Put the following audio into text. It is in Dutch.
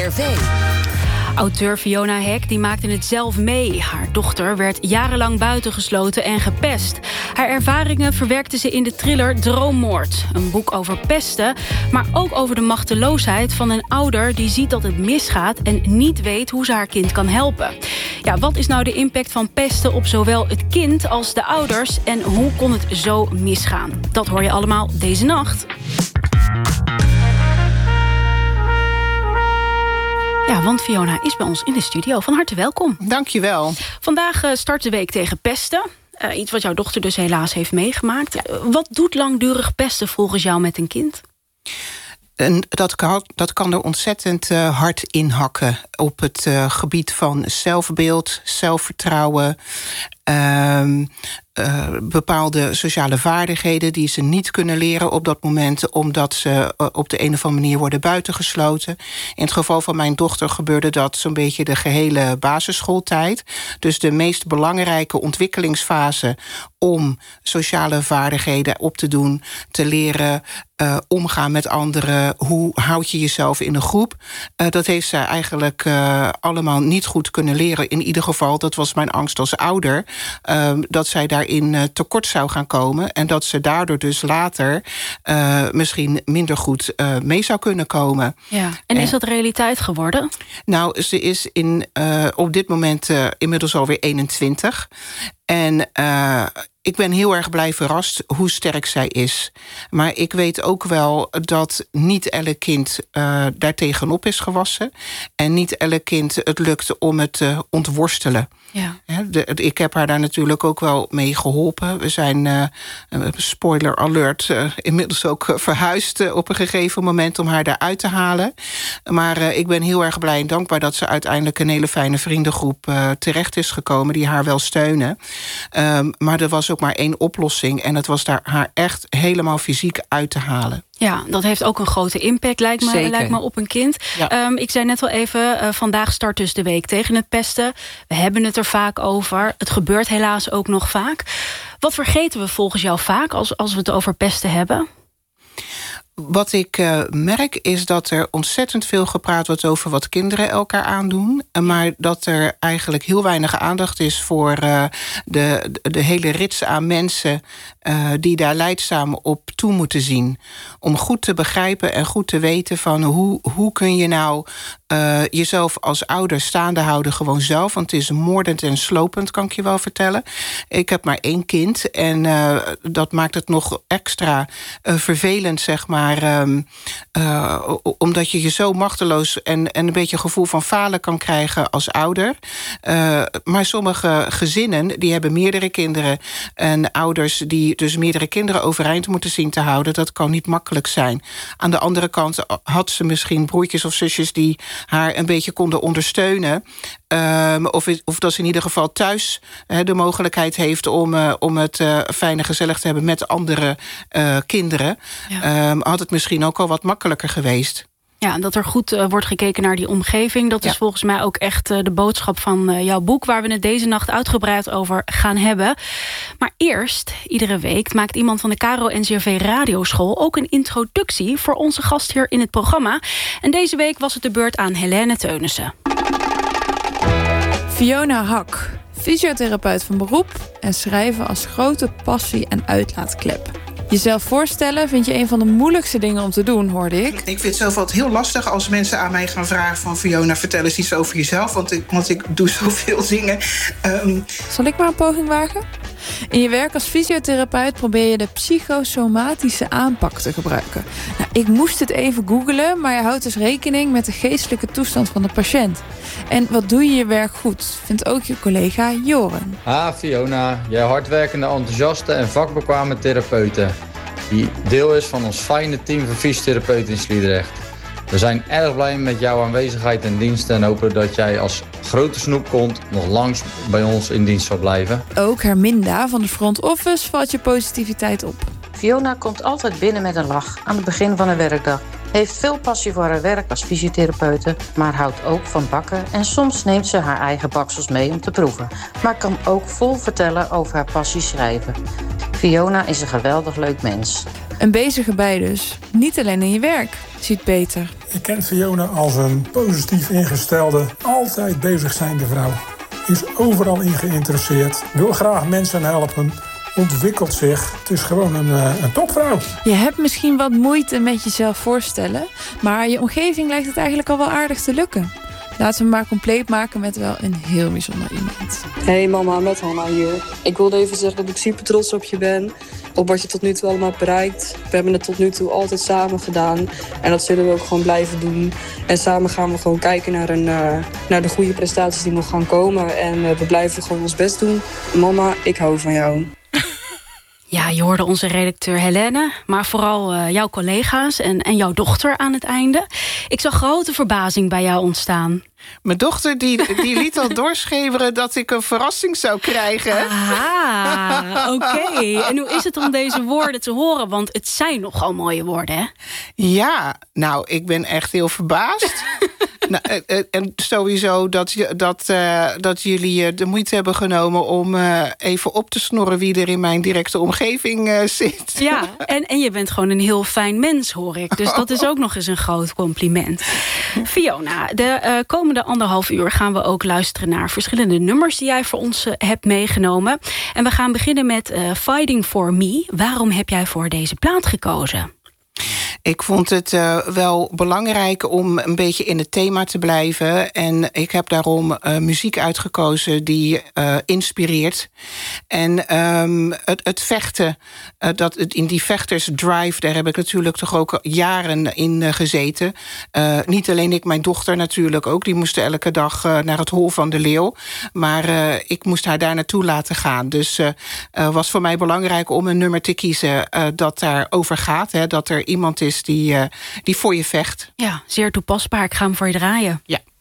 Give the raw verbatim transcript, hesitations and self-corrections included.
R V. Auteur Fiona Heck die maakte het zelf mee. Haar dochter werd jarenlang buitengesloten en gepest. Haar ervaringen verwerkte ze in de thriller Droommoord. Een boek over pesten, maar ook over de machteloosheid van een ouder die ziet dat het misgaat en niet weet hoe ze haar kind kan helpen. Ja, wat is nou de impact van pesten op zowel het kind als de ouders en hoe kon het zo misgaan? Dat hoor je allemaal deze nacht. Ja, want Fiona is bij ons in de studio. Van harte welkom. Dank je wel. Vandaag uh, start de week tegen pesten. Uh, iets wat jouw dochter dus helaas heeft meegemaakt. Ja. Uh, wat doet langdurig pesten volgens jou met een kind? En dat, kan, dat kan er ontzettend uh, hard inhakken op het uh, gebied van zelfbeeld, zelfvertrouwen, uh, uh, bepaalde sociale vaardigheden die ze niet kunnen leren op dat moment, omdat ze uh, op de een of andere manier worden buitengesloten. In het geval van mijn dochter gebeurde dat zo'n beetje de gehele basisschooltijd. Dus de meest belangrijke ontwikkelingsfase om sociale vaardigheden op te doen, te leren uh, omgaan met anderen, hoe houd je jezelf in een groep. Uh, dat heeft zij eigenlijk uh, allemaal niet goed kunnen leren. In ieder geval, dat was mijn angst als ouder, uh, dat zij daarin uh, tekort zou gaan komen en dat ze daardoor dus later uh, misschien minder goed uh, mee zou kunnen komen. Ja. En is dat realiteit geworden? Nou, ze is in, uh, op dit moment uh, inmiddels alweer eenentwintig. En uh, ik ben heel erg blij verrast hoe sterk zij is. Maar ik weet ook wel dat niet elk kind uh, daar tegenop is gewassen. En niet elk kind het lukt om het te ontworstelen. Ja. De, ik heb haar daar natuurlijk ook wel mee geholpen. We zijn, uh, spoiler alert, uh, inmiddels ook verhuisd uh, op een gegeven moment om haar daaruit te halen. Maar uh, ik ben heel erg blij en dankbaar dat ze uiteindelijk een hele fijne vriendengroep uh, terecht is gekomen die haar wel steunen. Um, maar er was ook maar één oplossing en dat was daar haar echt helemaal fysiek uit te halen. Ja, dat heeft ook een grote impact, lijkt me, lijkt me op een kind. Ja. Um, ik zei net al even, uh, vandaag start dus de week tegen het pesten. We hebben het er vaak over. Het gebeurt helaas ook nog vaak. Wat vergeten we volgens jou vaak als, als we het over pesten hebben? Wat ik uh, merk is dat er ontzettend veel gepraat wordt over wat kinderen elkaar aandoen. Maar dat er eigenlijk heel weinig aandacht is voor uh, de, de hele rits aan mensen uh, die daar leidzaam op toe moeten zien. Om goed te begrijpen en goed te weten van hoe, hoe kun je nou uh, jezelf als ouder staande houden gewoon zelf. Want het is moordend en slopend, kan ik je wel vertellen. Ik heb maar één kind en uh, dat maakt het nog extra uh, vervelend, zeg maar. Maar um, uh, omdat je je zo machteloos en, en een beetje een gevoel van falen kan krijgen als ouder. Uh, maar sommige gezinnen die hebben meerdere kinderen en ouders die dus meerdere kinderen overeind moeten zien te houden. Dat kan niet makkelijk zijn. Aan de andere kant had ze misschien broertjes of zusjes die haar een beetje konden ondersteunen. Um, of, of dat ze in ieder geval thuis uh, de mogelijkheid heeft om, uh, om het uh, fijn en gezellig te hebben met andere uh, kinderen. Ja. Um, had het misschien ook al wat makkelijker geweest. Ja, dat er goed uh, wordt gekeken naar die omgeving. Dat ja. is volgens mij ook echt uh, de boodschap van uh, jouw boek, waar we het deze nacht uitgebreid over gaan hebben. Maar eerst, iedere week, maakt iemand van de Caro N C R V Radioschool ook een introductie voor onze gast hier in het programma. En deze week was het de beurt aan Helene Teunissen. Fiona Hack, fysiotherapeut van beroep en schrijven als grote passie en uitlaatklep. Jezelf voorstellen vind je een van de moeilijkste dingen om te doen, hoorde ik. Ik vind het zelf altijd heel lastig als mensen aan mij gaan vragen van Fiona, vertel eens iets over jezelf, want ik, want ik doe zoveel dingen. Um... Zal ik maar een poging wagen? In je werk als fysiotherapeut probeer je de psychosomatische aanpak te gebruiken. Nou, ik moest het even googlen, maar je houdt dus rekening met de geestelijke toestand van de patiënt. En wat doe je je werk goed, vindt ook je collega Joren. Ah, Fiona, jij hardwerkende, enthousiaste en vakbekwame therapeuten, die deel is van ons fijne team van fysiotherapeuten in Sliedrecht. We zijn erg blij met jouw aanwezigheid en dienst en hopen dat jij als grote snoepkont nog langs bij ons in dienst zal blijven. Ook Herminda van de front office valt je positiviteit op. Fiona komt altijd binnen met een lach aan het begin van een werkdag. Heeft veel passie voor haar werk als fysiotherapeute, maar houdt ook van bakken en soms neemt ze haar eigen baksels mee om te proeven. Maar kan ook vol vertellen over haar passie schrijven. Fiona is een geweldig leuk mens. Een bezige bij dus. Niet alleen in je werk. Ziet Peter. Ik ken Fiona als een positief ingestelde, altijd bezig zijnde vrouw. Is overal in geïnteresseerd. Wil graag mensen helpen. Ontwikkelt zich. Het is gewoon een, een topvrouw. Je hebt misschien wat moeite met jezelf voorstellen, maar je omgeving lijkt het eigenlijk al wel aardig te lukken. Laten we hem maar compleet maken met wel een heel bijzonder iemand. Hey mama, met Hanna hier. Ik wilde even zeggen dat ik super trots op je ben. Op wat je tot nu toe allemaal hebt bereikt. We hebben het tot nu toe altijd samen gedaan. En dat zullen we ook gewoon blijven doen. En samen gaan we gewoon kijken naar, een, uh, naar de goede prestaties die nog gaan komen. En uh, we blijven gewoon ons best doen. Mama, ik hou van jou. Ja, je hoorde onze redacteur Helene, maar vooral uh, jouw collega's en, en jouw dochter aan het einde. Ik zag grote verbazing bij jou ontstaan. Mijn dochter die, die liet al doorschemeren dat ik een verrassing zou krijgen. Ah, oké. Okay. En hoe is het om deze woorden te horen? Want het zijn nogal mooie woorden, hè? Ja, nou, ik ben echt heel verbaasd. Nou, en sowieso dat, dat, uh, dat jullie de moeite hebben genomen om uh, even op te snorren wie er in mijn directe omgeving uh, zit. Ja, en, en je bent gewoon een heel fijn mens, hoor ik. Dus dat is ook nog eens een groot compliment. Fiona, de uh, komende anderhalf uur gaan we ook luisteren naar verschillende nummers die jij voor ons uh, hebt meegenomen. En we gaan beginnen met uh, Fighting for Me. Waarom heb jij voor deze plaat gekozen? Ik vond het uh, wel belangrijk om een beetje in het thema te blijven. En ik heb daarom uh, muziek uitgekozen die uh, inspireert. En um, het, het vechten, uh, dat, het, in die vechtersdrive, daar heb ik natuurlijk toch ook jaren in uh, gezeten. Uh, niet alleen ik, mijn dochter natuurlijk ook. Die moest elke dag uh, naar het Hol van de Leeuw. Maar uh, ik moest haar daar naartoe laten gaan. Dus het uh, uh, was voor mij belangrijk om een nummer te kiezen uh, dat daarover gaat. Hè, dat er iemand is die, uh, die voor je vecht. Ja, zeer toepasbaar. Ik ga hem voor je draaien. Ja.